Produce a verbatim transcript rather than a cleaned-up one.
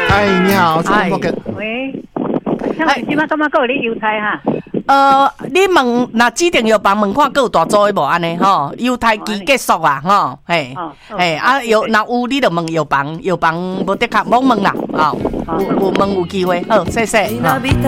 哎，你好，主持人。 喂，哎，今麦干嘛还有咧邮菜哈？ 呃，你问那指定药房问看，还有大组的无安尼吼？犹太期结束啊，吼，嘿，嘿啊，有那有你就问药房，药房无得卡，冇问啦，哦，有有问有机会，好，谢谢。